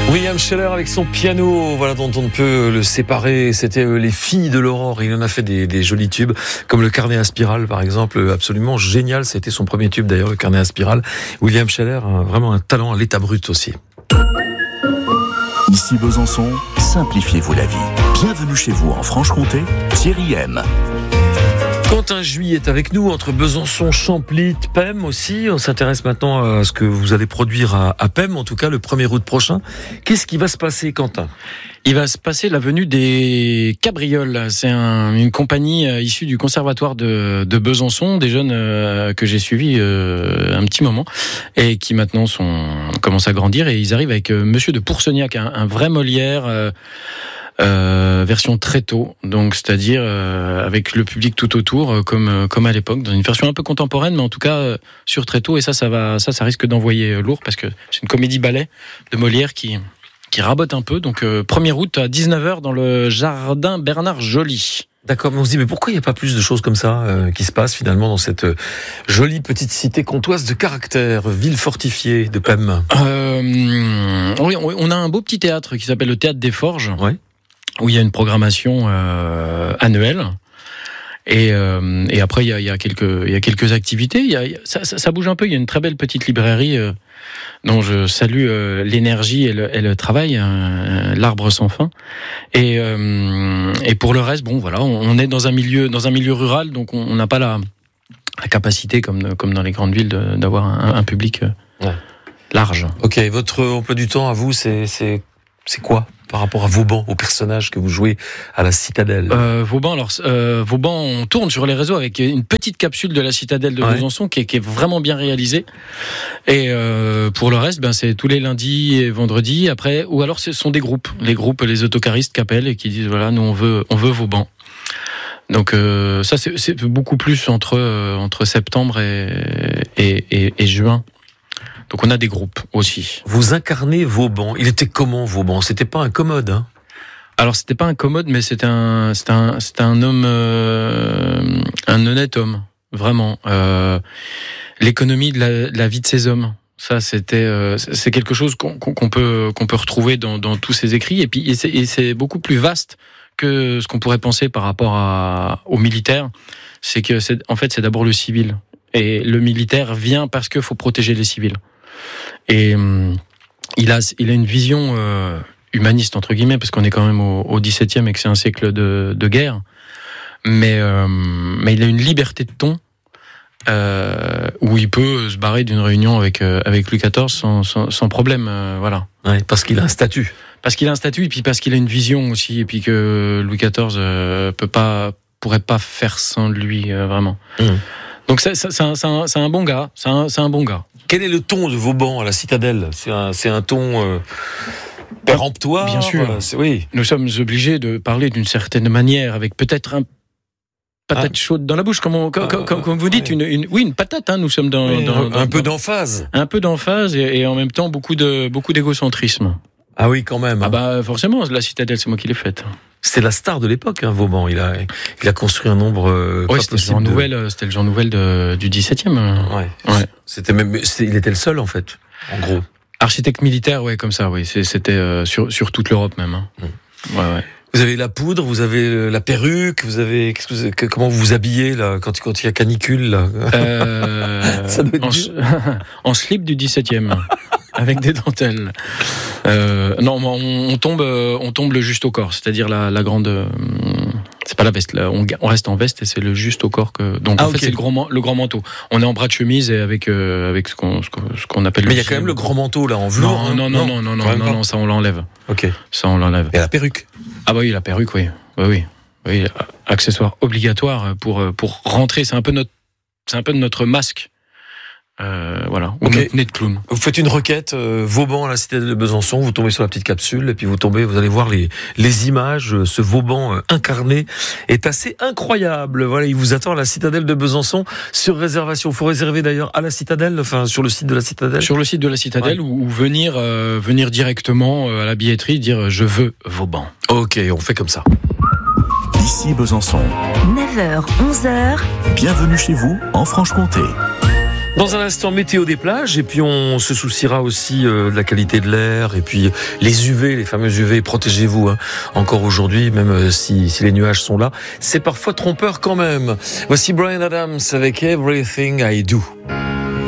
William Scheller avec son piano, voilà, dont on ne peut le séparer. C'était les filles de l'aurore. Il en a fait des jolis tubes, comme le carnet à spirale, par exemple, absolument génial. C'était son premier tube d'ailleurs, le carnet à spirale. William Scheller, vraiment un talent à l'état brut aussi. Ici Besançon, simplifiez-vous la vie. Bienvenue chez vous en Franche-Comté, Thierry M. Quentin Juillet est avec nous, entre Besançon, Champly, Pem aussi. On s'intéresse maintenant à ce que vous allez produire à Pem, en tout cas le 1er août prochain. Qu'est-ce qui va se passer, Quentin ? Il va se passer la venue des Cabrioles. C'est une compagnie issue du conservatoire de Besançon, des jeunes que j'ai suivis un petit moment et qui maintenant commencent à grandir, et ils arrivent avec Monsieur de Pourseniac, un vrai Molière. Version très tôt, donc c'est-à-dire avec le public tout autour, comme à l'époque, dans une version un peu contemporaine, mais en tout cas sur très tôt. Et ça risque d'envoyer lourd, parce que c'est une comédie ballet de Molière qui rabote un peu. Donc 1er août à 19h dans le jardin Bernard Joly. D'accord, mais on se dit, mais pourquoi il n'y a pas plus de choses comme ça qui se passent finalement dans cette jolie petite cité comtoise de caractère, ville fortifiée de Pem ? Oui, on a un beau petit théâtre qui s'appelle le Théâtre des Forges. Ouais. Où il y a une programmation annuelle, et après il y a quelques activités. Ça bouge un peu. Il y a une très belle petite librairie dont je salue l'énergie et le travail, l'arbre sans fin. Et pour le reste, bon voilà, on est dans un milieu rural, donc on n'a pas la capacité comme dans les grandes villes d'avoir un public large. Ok, votre emploi du temps à vous, c'est quoi par rapport à Vauban, au personnage que vous jouez à la Citadelle ? Vauban, on tourne sur les réseaux avec une petite capsule de la Citadelle de Besançon qui est vraiment bien réalisée. Et pour le reste, c'est tous les lundis et vendredis. Après, ou alors ce sont des groupes, les autocaristes qui appellent et qui disent voilà, nous on veut Vauban. Donc ça c'est beaucoup plus entre septembre et juin. Donc on a des groupes aussi. Vous incarnez Vauban. Il était comment, Vauban ? C'était pas incommode, hein ? Alors c'était pas incommode, mais c'était un homme, un honnête homme, vraiment. L'économie de la vie de ces hommes, ça c'est quelque chose qu'on peut retrouver dans tous ses écrits. Et puis c'est beaucoup plus vaste que ce qu'on pourrait penser par rapport aux militaires. C'est que c'est d'abord le civil, et le militaire vient parce qu'il faut protéger les civils. Et il a une vision humaniste entre guillemets, parce qu'on est quand même au XVIIe et que c'est un siècle de guerre, mais il a une liberté de ton où il peut se barrer d'une réunion avec Louis XIV sans problème, voilà. Ouais, parce qu'il a un statut. Parce qu'il a un statut, et puis parce qu'il a une vision aussi, et puis que Louis XIV pourrait pas faire sans lui, vraiment. Donc c'est un bon gars, c'est un bon gars. Quel est le ton de Vauban à la Citadelle ? C'est un ton péremptoire. Bien sûr. Oui. Nous sommes obligés de parler d'une certaine manière, avec peut-être un patate chaude dans la bouche, comme vous dites, une patate. Hein, nous sommes dans un peu d'emphase. Un peu d'emphase, et en même temps beaucoup d'égocentrisme. Ah oui, quand même. Forcément, la Citadelle, c'est moi qui l'ai faite. C'était la star de l'époque, hein, Vauban. Il a construit un nombre pas c'était possible. C'était le Jean Nouvel du XVIIe. Ouais. Il était le seul, en fait, en gros. Architecte militaire, comme ça, oui. C'était sur toute l'Europe même. Hein. Ouais. Vous avez la poudre, vous avez la perruque, vous avez comment vous vous habillez là quand il y a canicule là. Ça doit être en slip du XVIIe. Avec des dentelles. Non, on tombe le juste au corps, c'est-à-dire la grande. C'est pas la veste. Là, on reste en veste, et c'est le juste au corps que. Donc en fait, c'est le grand manteau. On est en bras de chemise et avec ce qu'on appelle. Mais il y a quand même le grand manteau là en velours. Non, ça on l'enlève. Ok. Ça on l'enlève. Et la perruque. Ah bah oui, la perruque, oui, accessoire obligatoire pour rentrer. C'est un peu notre masque. Voilà, ou notre nez de clown. Vous faites une requête Vauban à la Citadelle de Besançon, vous tombez sur la petite capsule, et puis vous allez voir les images. Ce Vauban incarné est assez incroyable. Voilà, il vous attend à la Citadelle de Besançon sur réservation. Il faut réserver d'ailleurs à la Citadelle, sur le site de la Citadelle. Sur le site de la Citadelle, ou venir directement à la billetterie, dire je veux Vauban. Ok, on fait comme ça. Ici Besançon. 9h, 11h. Bienvenue chez vous en Franche-Comté. Dans un instant, météo des plages, et puis on se souciera aussi de la qualité de l'air, et puis les UV, les fameux UV, protégez-vous, hein. Encore aujourd'hui, même si les nuages sont là, c'est parfois trompeur quand même. Voici Bryan Adams avec Everything I Do.